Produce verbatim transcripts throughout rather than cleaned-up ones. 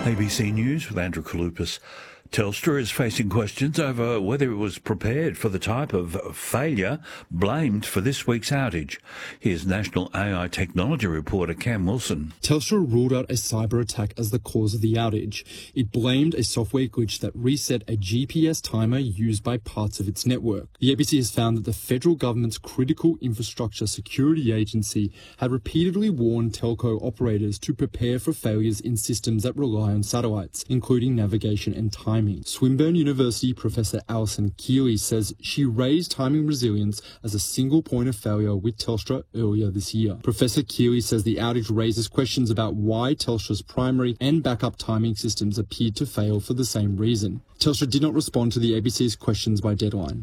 A B C News with Andrew Kalupas. Telstra is facing questions over whether it was prepared for the type of failure blamed for this week's outage. Here's National A I Technology reporter Cam Wilson. Telstra ruled out a cyber attack as the cause of the outage. It blamed a software glitch that reset a G P S timer used by parts of its network. The A B C has found that the federal government's Critical Infrastructure Security Agency had repeatedly warned telco operators to prepare for failures in systems that rely on satellites, including navigation and timing. Swinburne University Professor Alison Keeley says she raised timing resilience as a single point of failure with Telstra earlier this year. Professor Keeley says the outage raises questions about why Telstra's primary and backup timing systems appeared to fail for the same reason. Telstra did not respond to the A B C's questions by deadline.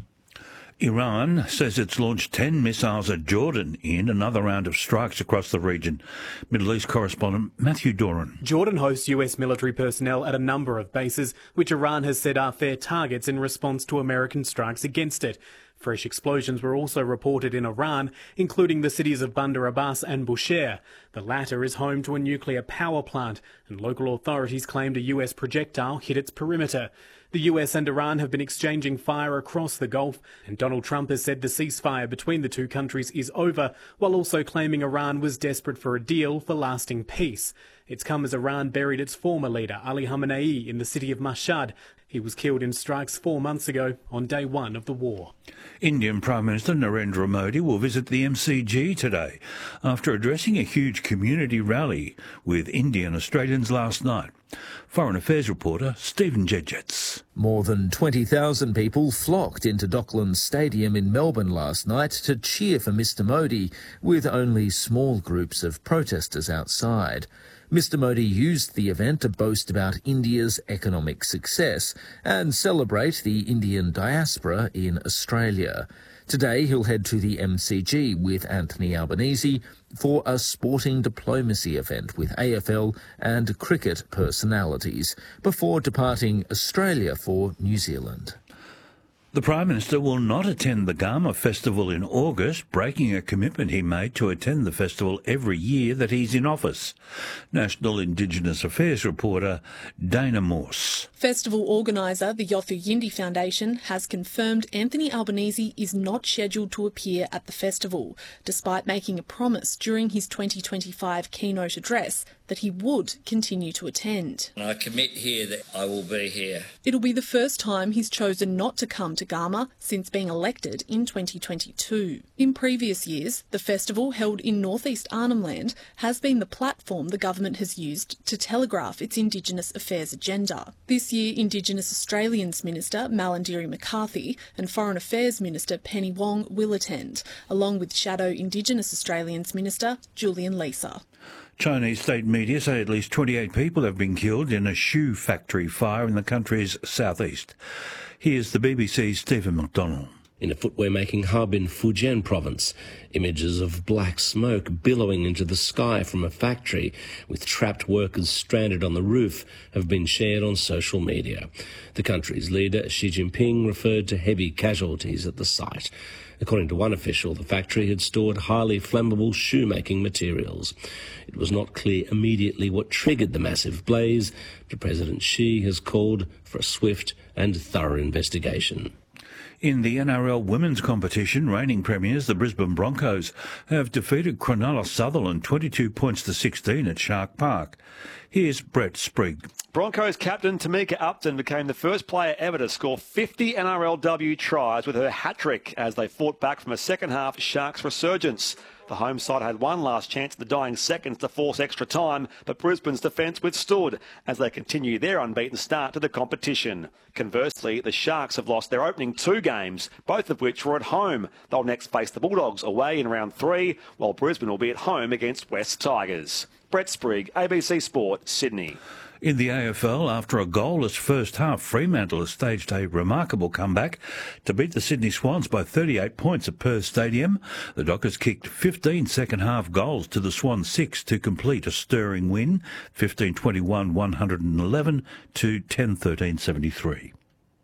Iran says it's launched ten missiles at Jordan in another round of strikes across the region. Middle East correspondent Matthew Doran. Jordan hosts U S military personnel at a number of bases, which Iran has said are their targets in response to American strikes against it. Fresh explosions were also reported in Iran, including the cities of Bandar Abbas and Bushehr. The latter is home to a nuclear power plant, and local authorities claimed a U S projectile hit its perimeter. The U S and Iran have been exchanging fire across the Gulf, and Donald Trump has said the ceasefire between the two countries is over, while also claiming Iran was desperate for a deal for lasting peace. It's come as Iran buried its former leader, Ali Khamenei, in the city of Mashhad. He was killed in strikes four months ago on day one of the war. Indian Prime Minister Narendra Modi will visit the M C G today after addressing a huge community rally with Indian Australians last night. Foreign Affairs reporter Stephen Jedgetts. More than twenty thousand people flocked into Docklands Stadium in Melbourne last night to cheer for Mister Modi, with only small groups of protesters outside. Mister Modi used the event to boast about India's economic success and celebrate the Indian diaspora in Australia. Today he'll head to the M C G with Anthony Albanese for a sporting diplomacy event with A F L and cricket personalities before departing Australia for New Zealand. The Prime Minister will not attend the Garma Festival in August, breaking a commitment he made to attend the festival every year that he's in office. National Indigenous Affairs reporter Dana Morse. Festival organiser, the Yothu Yindi Foundation, has confirmed Anthony Albanese is not scheduled to appear at the festival, despite making a promise during his twenty twenty-five keynote address that he would continue to attend. I commit here that I will be here. It'll be the first time he's chosen not to come to Garma since being elected in twenty twenty-two. In previous years, the festival held in northeast Arnhem Land has been the platform the government has used to telegraph its Indigenous affairs agenda. This year, Indigenous Australians Minister Malarndirri McCarthy and Foreign Affairs Minister Penny Wong will attend, along with Shadow Indigenous Australians Minister Julian Leeser. Chinese state media say at least twenty-eight people have been killed in a shoe factory fire in the country's southeast. Here's the B B C's Stephen McDonnell. In a footwear-making hub in Fujian province, images of black smoke billowing into the sky from a factory with trapped workers stranded on the roof have been shared on social media. The country's leader, Xi Jinping, referred to heavy casualties at the site. According to one official, the factory had stored highly flammable shoemaking materials. It was not clear immediately what triggered the massive blaze, but President Xi has called for a swift and thorough investigation. In the N R L women's competition, reigning premiers, the Brisbane Broncos, have defeated Cronulla Sutherland twenty-two points to sixteen at Shark Park. Here's Brett Sprigg. Broncos captain Tamika Upton became the first player ever to score fifty N R L W tries with her hat-trick as they fought back from a second-half Sharks resurgence. The home side had one last chance in the dying seconds to force extra time, but Brisbane's defence withstood as they continue their unbeaten start to the competition. Conversely, the Sharks have lost their opening two games, both of which were at home. They'll next face the Bulldogs away in round three, while Brisbane will be at home against West Tigers. Brett Sprigg, A B C Sport, Sydney. In the A F L, after a goalless first half, Fremantle has staged a remarkable comeback to beat the Sydney Swans by thirty-eight points at Perth Stadium. The Dockers kicked fifteen second-half goals to the Swans six to complete a stirring win, fifteen twenty-one one hundred eleven to ten thirteen seventy-three.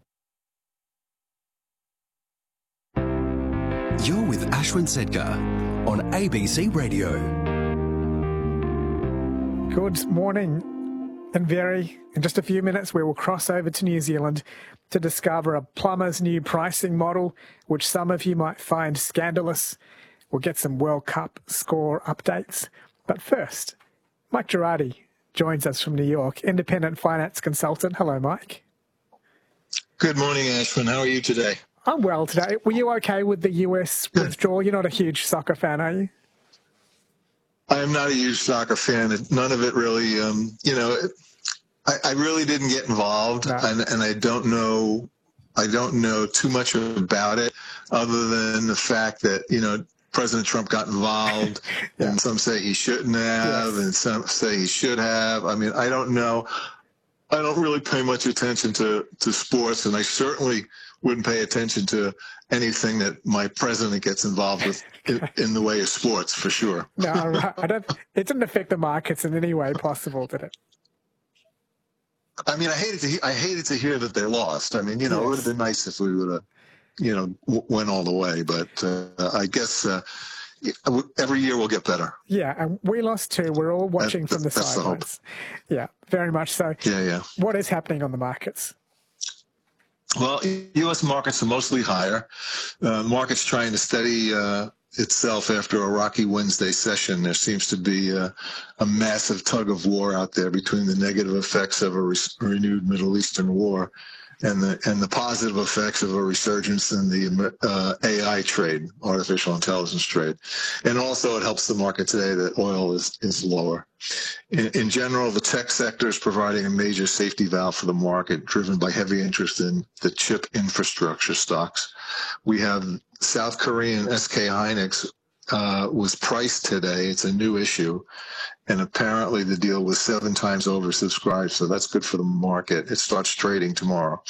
You're with Ashwin Sedkar on A B C Radio. Good morning. And very, in just a few minutes, we will cross over to New Zealand to discover a plumber's new pricing model, which some of you might find scandalous. We'll get some World Cup score updates. But first, Mike Girardi joins us from New York, independent finance consultant. Hello, Mike. Good morning, Ashwin. How are you today? I'm well today. Were you okay with the U S withdrawal? You're not a huge soccer fan, are you? I'm not a huge soccer fan. None of it really, um, you know, I, I really didn't get involved, no. and, and I don't know, I don't know too much about it, other than the fact that, you know, President Trump got involved, yeah. and some say he shouldn't have, yes. and some say he should have. I mean, I don't know. I don't really pay much attention to, to sports, and I certainly wouldn't pay attention to anything that my president gets involved with in, in the way of sports, for sure. No, I don't. It didn't affect the markets in any way possible, did it? I mean, I hated to. I hated to hear that they lost. I mean, you know, yes. it would have been nice if we would have, you know, w- went all the way. But uh, I guess uh, every year we'll get better. Yeah, and we lost too. We're all watching that, from the sidelines. Yeah, very much so. Yeah, yeah. What is happening on the markets? Well, U S markets are mostly higher. Uh, market's trying to steady uh, itself after a rocky Wednesday session. There seems to be a, a massive tug of war out there between the negative effects of a re- renewed Middle Eastern war and the and the positive effects of a resurgence in the uh, A I trade, artificial intelligence trade. And also it helps the market today that oil is, is lower. In, in general, the tech sector is providing a major safety valve for the market, driven by heavy interest in the chip infrastructure stocks. We have South Korean S K Hynix uh, was priced today. It's a new issue. And apparently the deal was seven times oversubscribed, so that's good for the market. It starts trading tomorrow.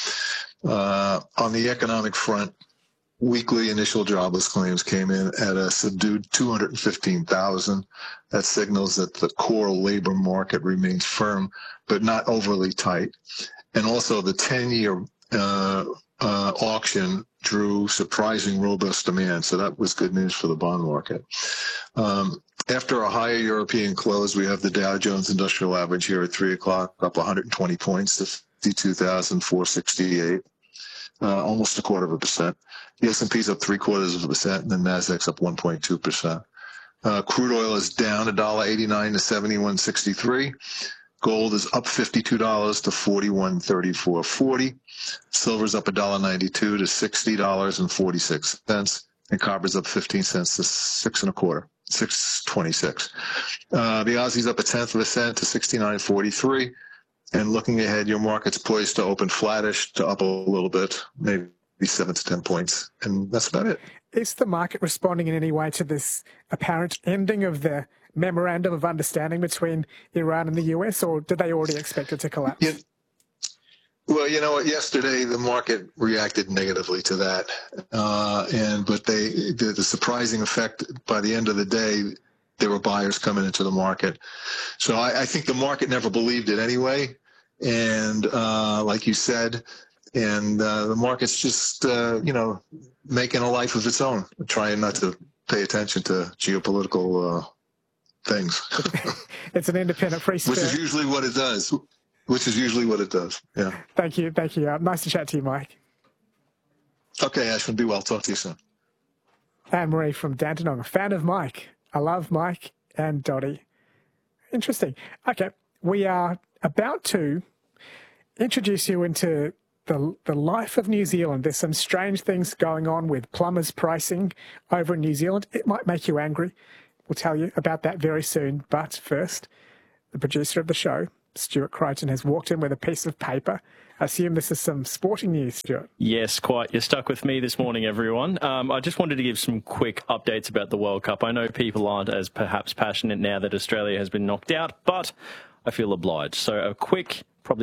Uh, on the economic front, weekly initial jobless claims came in at a subdued two hundred fifteen thousand. That signals that the core labor market remains firm, but not overly tight. And also the ten-year uh, uh, auction drew surprising robust demand, so that was good news for the bond market. Um, After a higher European close, we have the Dow Jones Industrial Average here at three o'clock, up one hundred twenty points to fifty-two thousand four hundred sixty-eight, uh, almost a quarter of a percent. The S and P's up three quarters of a percent, and the Nasdaq's up one point two percent. Uh, crude oil is down one dollar eighty-nine to seventy-one sixty-three. Gold is up fifty-two dollars to forty-one thirty-four forty. Silver's up one dollar ninety-two to sixty dollars and forty-six cents, and copper's up fifteen cents to six and a quarter. six twenty-six. Uh, the Aussie's up a tenth of a cent to sixty-nine forty-three. And looking ahead, your market's poised to open flattish to up a little bit, maybe seven to ten points. And that's about it. Is the market responding in any way to this apparent ending of the memorandum of understanding between Iran and the U S, or did they already expect it to collapse? Yeah. Well, you know what? Yesterday, the market reacted negatively to that, uh, and but they the, the surprising effect by the end of the day, there were buyers coming into the market. So I, I think the market never believed it anyway, and uh, like you said, and uh, the market's just uh, you know making a life of its own, trying not to pay attention to geopolitical uh, things. It's an independent free spirit, which is usually what it does. Which is usually what it does, yeah. Thank you, thank you. Uh, nice to chat to you, Mike. Okay, Ashwin, be well. Talk to you soon. Anne-Marie from Dandenong, a fan of Mike. I love Mike and Dottie. Interesting. Okay, we are about to introduce you into the, the life of New Zealand. There's some strange things going on with plumbers pricing over in New Zealand. It might make you angry. We'll tell you about that very soon. But first, the producer of the show, Stuart Crichton, has walked in with a piece of paper. I assume this is some sporting news, Stuart. Yes, quite. You're stuck with me this morning, everyone. Um, I just wanted to give some quick updates about the World Cup. I know people aren't as perhaps passionate now that Australia has been knocked out, but I feel obliged. So a quick, probably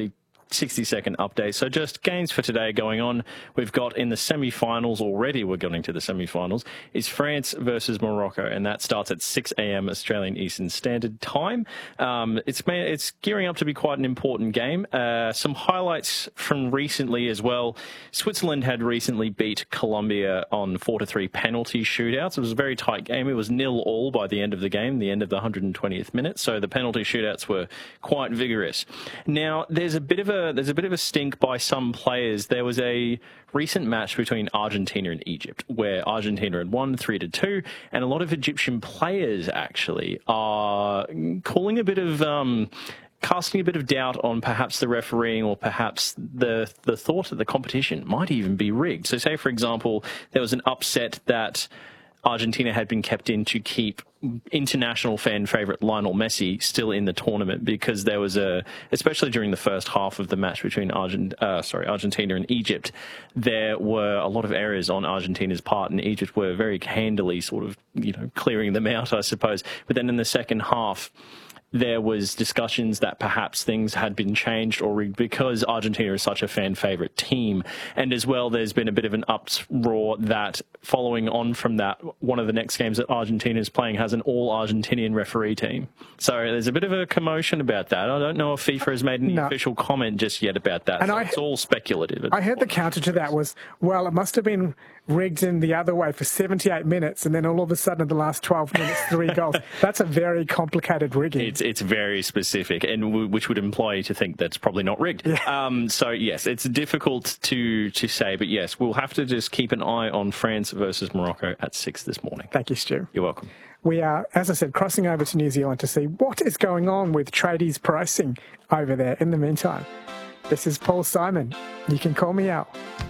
sixty second update. So just games for today going on. We've got in the semi-finals already, we're getting to the semi-finals, is France versus Morocco, and that starts at six a.m. Australian Eastern Standard Time. Um, it's, it's gearing up to be quite an important game. Uh, some highlights from recently as well. Switzerland had recently beat Colombia on four to three penalty shootouts. It was a very tight game. It was nil all by the end of the game, the end of the one hundred twentieth minute. So the penalty shootouts were quite vigorous. Now, there's a bit of a there's a bit of a stink by some players. There was a recent match between Argentina and Egypt where Argentina had won three to two, and a lot of Egyptian players actually are calling a bit of um, casting a bit of doubt on perhaps the refereeing or perhaps the the thought that the competition might even be rigged. So say, for example, there was an upset that Argentina had been kept in to keep international fan favourite Lionel Messi still in the tournament, because there was a, especially during the first half of the match between Argent, uh, sorry, Argentina and Egypt, there were a lot of errors on Argentina's part, and Egypt were very handily sort of, you know, clearing them out, I suppose. But then in the second half, there was discussions that perhaps things had been changed or rigged because Argentina is such a fan favourite team. And as well, there's been a bit of an uproar that following on from that, one of the next games that Argentina is playing has an all-Argentinian referee team. So there's a bit of a commotion about that. I don't know if FIFA has made any no. official comment just yet about that. And so I, it's all speculative. I heard the counter to that was, well, it must have been rigged in the other way for seventy-eight minutes, and then all of a sudden in the last twelve minutes, three goals. That's a very complicated rigging. It's it's very specific, and w- which would imply you to think that's probably not rigged. Yeah. Um, so yes, it's difficult to to say, but yes, we'll have to just keep an eye on France versus Morocco at six this morning. Thank you, Stu. You're welcome. We are, as I said, crossing over to New Zealand to see what is going on with tradies pricing over there. In the meantime, this is Paul Simon. You can call me Al.